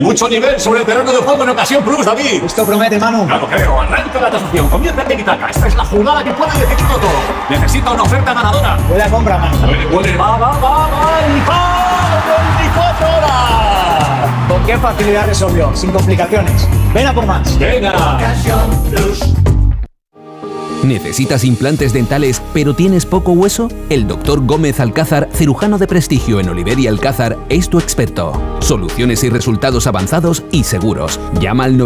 Mucho nivel sobre el terreno de juego en ocasión plus, David. Esto promete, Manu. Claro, creo. Arranca la tasación. Comienza el tiki-taka. Esta es la jugada que puede decidirlo todo. Necesita una oferta ganadora. Buena compra, Manu. Puede. Va. ¡Y va! 24 horas. ¿Con qué facilidad resolvió? Sin complicaciones. Ven a por más. Venga. Ocasión plus. ¿Necesitas implantes dentales pero tienes poco hueso? El Dr. Gómez Alcázar, cirujano de prestigio en Oliver y Alcázar, es tu experto. Soluciones y resultados avanzados y seguros. Llama al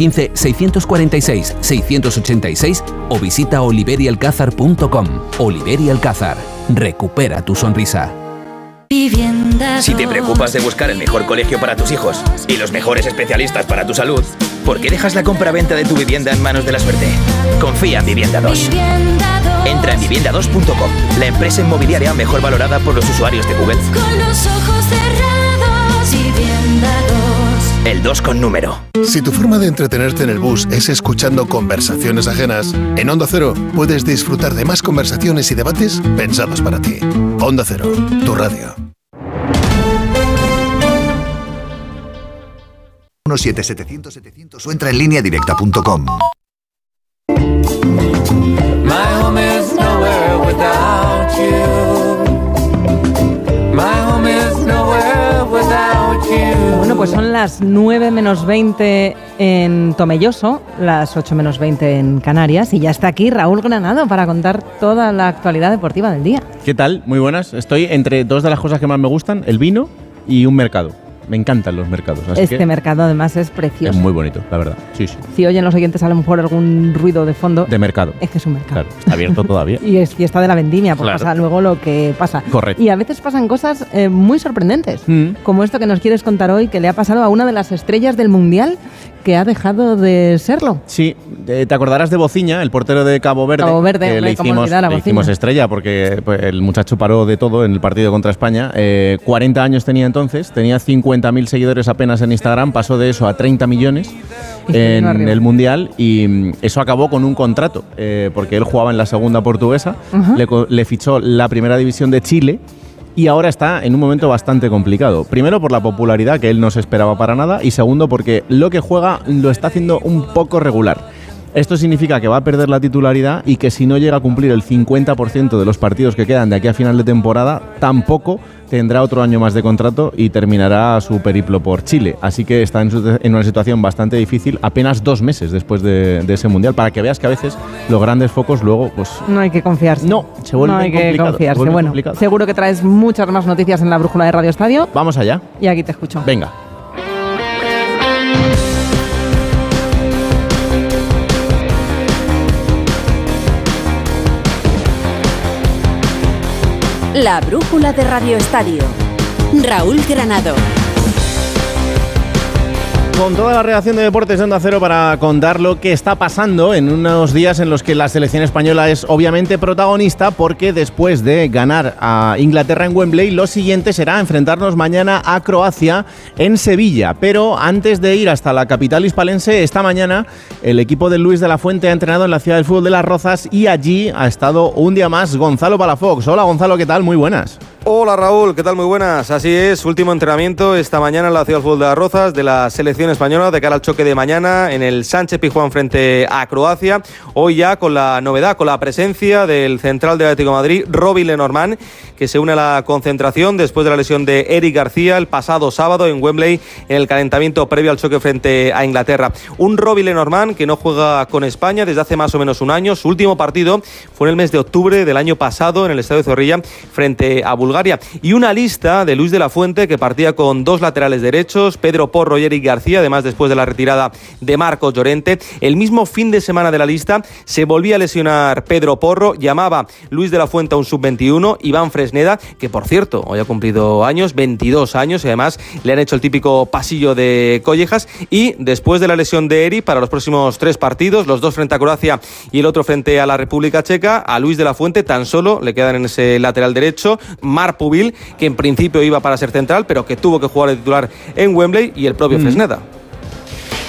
915-646-686 o visita oliverialcázar.com. Oliver y Alcázar. Recupera tu sonrisa. Si te preocupas de buscar el mejor colegio para tus hijos y los mejores especialistas para tu salud, ¿por qué dejas la compra-venta de tu vivienda en manos de la suerte? Confía en Vivienda 2. Entra en vivienda2.com, la empresa inmobiliaria mejor valorada por los usuarios de Google. Con los ojos cerrados, Vivienda 2. El 2 con número. Si tu forma de entretenerte en el bus es escuchando conversaciones ajenas, en Onda Cero puedes disfrutar de más conversaciones y debates pensados para ti. Onda Cero, tu radio. 17700 o entra en lineadirecta.com. Bueno, pues son las 9 menos 20 en Tomelloso, las 8 menos 20 en Canarias, y ya está aquí Raúl Granado para contar toda la actualidad deportiva del día. ¿Qué tal? Muy buenas. Estoy entre dos de las cosas que más me gustan, el vino y un mercado. Me encantan los mercados. Así que mercado además es precioso. es muy bonito, la verdad. Sí. Si oyen los oyentes a lo mejor algún ruido de fondo. De mercado. Es que es un mercado. Claro, está abierto todavía. Y es fiesta de la vendimia, pues Claro. pasa luego lo que pasa. Correcto. Y a veces pasan cosas muy sorprendentes, como esto que nos quieres contar hoy, que le ha pasado a una de las estrellas del Mundial que ha dejado de serlo. Sí, te acordarás de Bociña, el portero de Cabo Verde. Cabo Verde, que hombre, cómo olvidar a le Bociña. hicimos estrella porque pues, el muchacho paró de todo en el partido contra España. 40 años tenía entonces, tenía 50.000 seguidores apenas en Instagram, pasó de eso a 30 millones en el Mundial y eso acabó con un contrato, porque él jugaba en la segunda portuguesa, le fichó la primera división de Chile. Y ahora está en un momento bastante complicado. Primero por la popularidad que él no se esperaba para nada y segundo porque lo que juega lo está haciendo un poco regular. Esto significa que va a perder la titularidad y que si no llega a cumplir el 50% de los partidos que quedan de aquí a final de temporada, tampoco tendrá otro año más de contrato y terminará su periplo por Chile. Así que está en una situación bastante difícil apenas 2 meses después de ese Mundial, para que veas que a veces los grandes focos luego pues no hay que confiarse. No, se vuelve no hay que complicado. confiarse. Bueno, seguro que traes muchas más noticias en la brújula de Radio Estadio. Vamos allá. Y aquí te escucho. Venga. La brújula de Radio Estadio. Raúl Granado. Con toda la redacción de Deportes de Onda Cero para contar lo que está pasando en unos días en los que la selección española es obviamente protagonista, porque después de ganar a Inglaterra en Wembley, lo siguiente será enfrentarnos mañana a Croacia en Sevilla. Pero antes de ir hasta la capital hispalense, esta mañana el equipo de Luis de la Fuente ha entrenado en la ciudad del fútbol de Las Rozas y allí ha estado un día más Gonzalo Palafox. Hola Gonzalo, ¿qué tal? Muy buenas. Hola Raúl, ¿qué tal? Muy buenas. Así es, último entrenamiento esta mañana en la ciudad del fútbol de Las Rozas de la selección española de cara al choque de mañana en el Sánchez-Pizjuán frente a Croacia. Hoy ya con la novedad, con la presencia del central del Atlético de Madrid, Robbie Lenormand, que se une a la concentración después de la lesión de Eric García el pasado sábado en Wembley en el calentamiento previo al choque frente a Inglaterra. Un Robbie Lenormand que no juega con España desde hace más o menos un año. Su último partido fue en el mes de octubre del año pasado en el Estadio Zorrilla frente a Bulgaria. Y una lista de Luis de la Fuente que partía con 2 laterales derechos, Pedro Porro y Eric García, además después de la retirada de Marcos Llorente. El mismo fin de semana de la lista se volvía a lesionar Pedro Porro, llamaba Luis de la Fuente a un sub-21, Iván Fresneda, que por cierto hoy ha cumplido años, 22 años, y además le han hecho el típico pasillo de collejas. Y después de la lesión de Eric, para los próximos 3 partidos, los 2 frente a Croacia y el otro frente a la República Checa, a Luis de la Fuente tan solo le quedan en ese lateral derecho Marc Pubil, que en principio iba para ser central, pero que tuvo que jugar de titular en Wembley, y el propio Fresneda.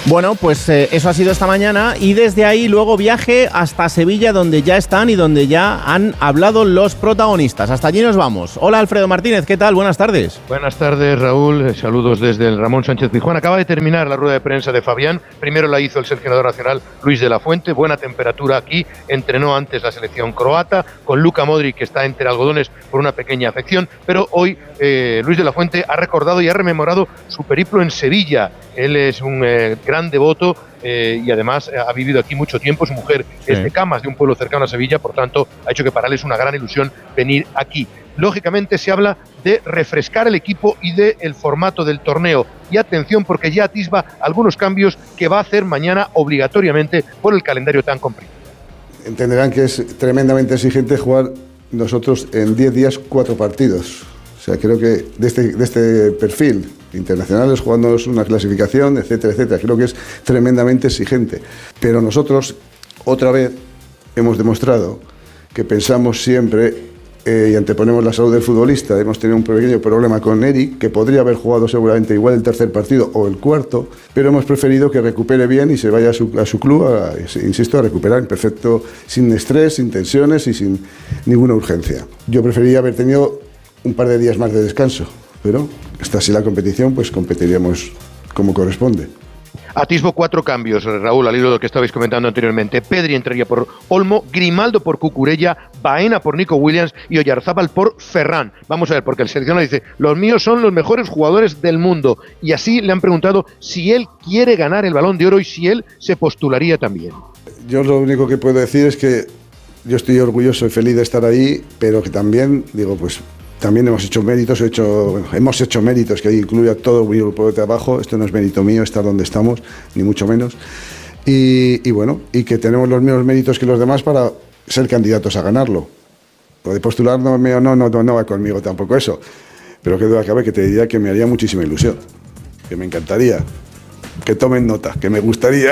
Bueno, pues eso ha sido esta mañana y desde ahí luego viaje hasta Sevilla, donde ya están y donde ya han hablado los protagonistas. Hasta allí nos vamos. Hola, Alfredo Martínez, ¿qué tal? Buenas tardes. Buenas tardes, Raúl. Saludos desde el Ramón Sánchez Pizjuán. Acaba de terminar la rueda de prensa de Fabián. Primero la hizo el seleccionador nacional Luis de la Fuente. Buena temperatura aquí. Entrenó antes la selección croata con Luka Modric, que está entre algodones por una pequeña afección. Pero hoy Luis de la Fuente ha recordado y ha rememorado su periplo en Sevilla. Él es un gran devoto y además ha vivido aquí mucho tiempo. Su mujer es de Camas, de un pueblo cercano a Sevilla, por tanto ha hecho que para él es una gran ilusión venir aquí. Lógicamente se habla de refrescar el equipo y del formato del torneo. Y atención, porque ya atisba algunos cambios que va a hacer mañana obligatoriamente por el calendario tan comprimido. Entenderán que es tremendamente exigente jugar nosotros en 10 días 4 partidos. O sea, creo que de este perfil, internacionales jugándonos una clasificación, etcétera, etcétera, creo que es tremendamente exigente. Pero nosotros, otra vez, hemos demostrado que pensamos siempre y anteponemos la salud del futbolista. Hemos tenido un pequeño problema con Eric, que podría haber jugado seguramente igual el tercer partido o el cuarto, pero hemos preferido que recupere bien y se vaya a su club, insisto, a recuperar en perfecto, sin estrés, sin tensiones y sin ninguna urgencia. Yo preferiría haber tenido un par de días más de descanso, pero está así la competición, pues competiríamos como corresponde. Atisbo 4 cambios, Raúl, al hilo de lo que estabais comentando anteriormente. Pedri entraría por Olmo, Grimaldo por Cucurella, Baena por Nico Williams y Oyarzábal por Ferran. Vamos a ver, porque el seleccionador dice, los míos son los mejores jugadores del mundo. Y así le han preguntado si él quiere ganar el Balón de Oro y si él se postularía también. Yo lo único que puedo decir es que yo estoy orgulloso y feliz de estar ahí, pero que también, digo, pues también hemos hecho méritos, que incluye a todo mi grupo de trabajo. Esto no es mérito mío estar donde estamos, ni mucho menos. Y bueno, y que tenemos los mismos méritos que los demás para ser candidatos a ganarlo. Lo de postular no va conmigo tampoco eso. Pero que duda cabe que te diría que me haría muchísima ilusión, que me encantaría, que tomen nota, que me gustaría.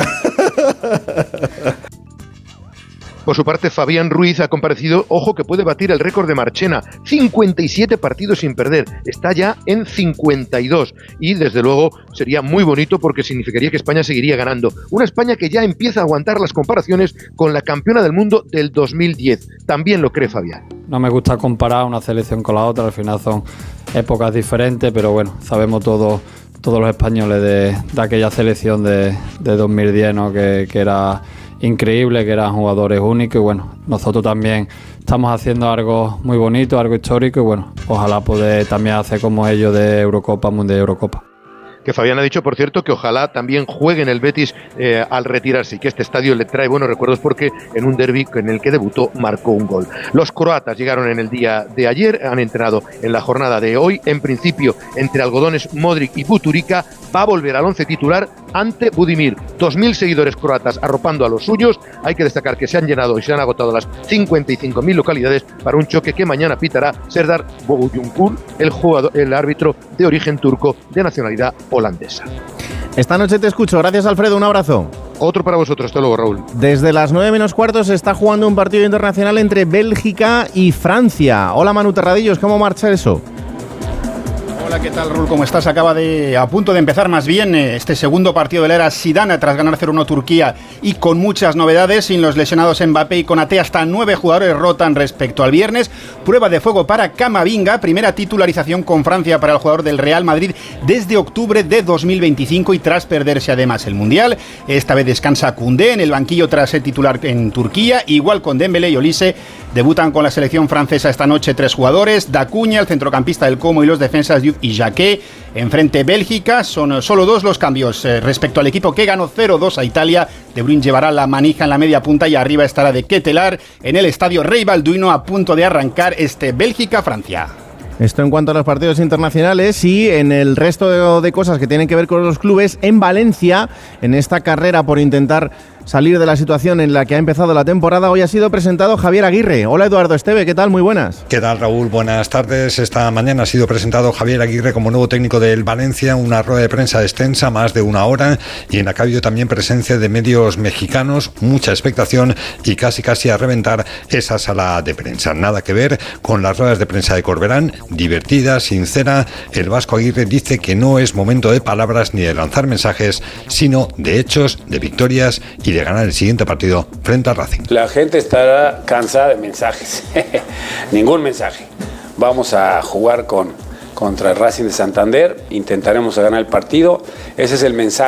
Por su parte, Fabián Ruiz ha comparecido, ojo, que puede batir el récord de Marchena, 57 partidos sin perder, está ya en 52 y desde luego sería muy bonito porque significaría que España seguiría ganando. Una España que ya empieza a aguantar las comparaciones con la campeona del mundo del 2010, también lo cree Fabián. No me gusta comparar una selección con la otra, al final son épocas diferentes, pero bueno, sabemos todos los españoles de aquella selección de 2010, ¿no? que era increíble, que eran jugadores únicos y bueno, nosotros también estamos haciendo algo muy bonito, algo histórico y bueno, ojalá poder también hacer como ellos de Eurocopa, Mundial de Eurocopa. Que Fabián ha dicho, por cierto, que ojalá también juegue en el Betis al retirarse y que este estadio le trae buenos recuerdos porque en un derbi en el que debutó marcó un gol. Los croatas llegaron en el día de ayer, han entrenado en la jornada de hoy. En principio, entre algodones Modric y Buturica, va a volver al 11 titular ante Budimir. 2.000 seguidores croatas arropando a los suyos. Hay que destacar que se han llenado y se han agotado las 55.000 localidades para un choque que mañana pitará Serdar Boguyunkur, el árbitro de origen turco de nacionalidad holandesa. Esta noche te escucho. Gracias, Alfredo. Un abrazo. Otro para vosotros. Hasta luego, Raúl. Desde las 9 menos cuarto se está jugando un partido internacional entre Bélgica y Francia. Hola, Manu Terradillos. ¿Cómo marcha eso? Hola, ¿qué tal, Raúl? ¿Cómo estás? A punto de empezar más bien este segundo partido de la era Zidane tras ganar 0-1 Turquía y con muchas novedades, sin los lesionados Mbappé y Konaté, hasta 9 jugadores rotan respecto al viernes. Prueba de fuego para Camavinga, primera titularización con Francia para el jugador del Real Madrid desde octubre de 2025 y tras perderse además el Mundial. Esta vez descansa Koundé en el banquillo tras ser titular en Turquía, igual con Dembélé y Olise. Debutan con la selección francesa esta noche 3 jugadores, Dacuña, el centrocampista del Como y los defensas Diouf y Jacquet. Enfrente Bélgica, son solo 2 los cambios respecto al equipo que ganó 0-2 a Italia. De Bruyne llevará la manija en la media punta y arriba estará de Ketelaar en el estadio Rey Balduino a punto de arrancar este Bélgica-Francia. Esto en cuanto a los partidos internacionales y en el resto de cosas que tienen que ver con los clubes. En Valencia, en esta carrera por intentar salir de la situación en la que ha empezado la temporada, hoy ha sido presentado Javier Aguirre. Hola Eduardo Esteve, ¿qué tal? Muy buenas. ¿Qué tal, Raúl? Buenas tardes. Esta mañana ha sido presentado Javier Aguirre como nuevo técnico del Valencia, una rueda de prensa extensa, más de una hora, y en la que ha habido también presencia de medios mexicanos, mucha expectación y casi a reventar esa sala de prensa. Nada que ver con las ruedas de prensa de Corberán, divertida, sincera. El vasco Aguirre dice que no es momento de palabras ni de lanzar mensajes, sino de hechos, de victorias y de ganar el siguiente partido frente al Racing. La gente estará cansada de mensajes. Ningún mensaje. Vamos a jugar contra el Racing de Santander, intentaremos ganar el partido. Ese es el mensaje.